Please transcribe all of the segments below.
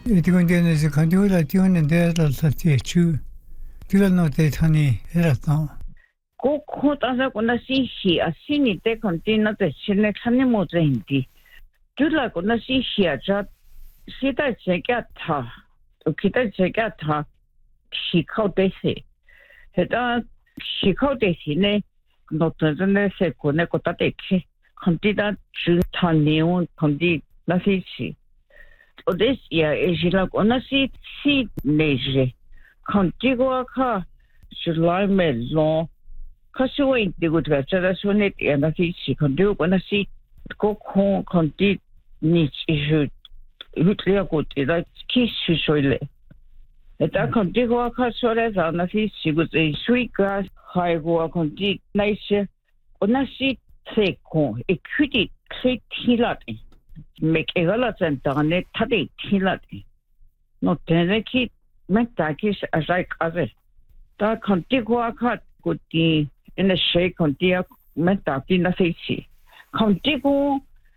이디건데는 간디오라 띄우는 데를 사티에추 딜러노 데타니 에라타 Kota kuna sihi asini te kontina te chine khani mo zendi. Tula kuna sihi aja sita cheka tha. Kita cheka tha shikau te se. Heta shikau te se ne no tene se kone kota te ke. Kontina chu taniu kondi la sihi. Odes ya ejila kuna si neje. Kontigo ka July me long Kasuway di ko tsara sunit yana si kondo ko na si ko kondi ni isu utlia ko tira kisu soile. Eta kondi ko kasore za na si ko sweet grass hai ko kondi nice ona si se ko equity tilat make egala sentane tade tilat no tene ki meta ki asai kaze ta kondi ko ka ko ti in the shake on dear meta in the face. Contigo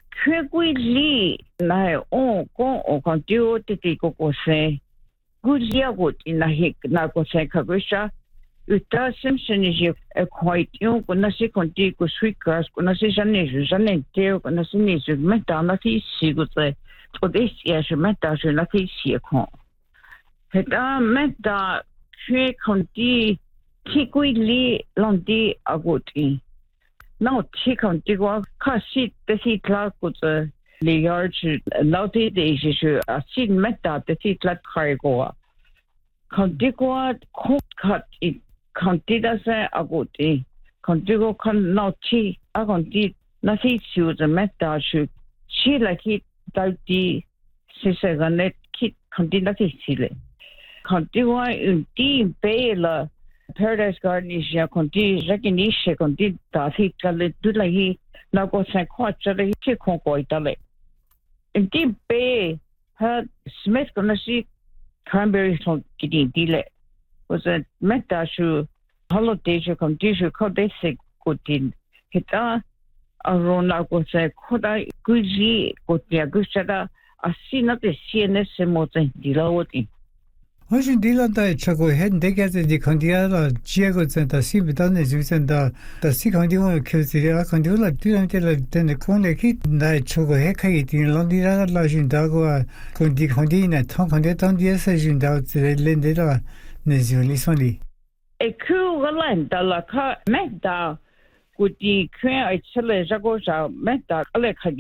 Kugui na go or contiu to take go say. Good year wood in the hick na go say Kabusha. Uta Simpson is a quite young gonna see contigo sweet grass gonna see Janet Dale gonna see meta na see good say. For this year she meta should not see a con. Heta meta conti. Kikui londi agoti. Now chicken digwa kasi desi tlakuta liarch lauti deishu a sin meta desi tlat kaigoa. Condigua cook cut it contida se agoti. Condigo con nauti agonti nasi shoe the meta shoe. She like it dauti siseganet kit contina sile. Condigua unti bela. Paradise Garden is ya conti recognition conti tasi kale dulahi na ko sa kwacha de chi ko ko itale in deep bay her Smith gonna see cranberry from kidi dile was a meta shu holiday shu conti shu ko de se kutin hita aron na ko sa khoda kuji ko tia gusada asina de CNS mo ten dilawoti Hoje dila da chago hen degeze di kandiara jiego zenta si bitane zuzenda da si kandiwa kyozira kandiwa durante la tene kone ki da chago hekai di londira la jindago kandina ton kandidan di esa jindago lendera nezuli soli e ku galanda la ka meta kuti kwe ai chele jago ja meta ale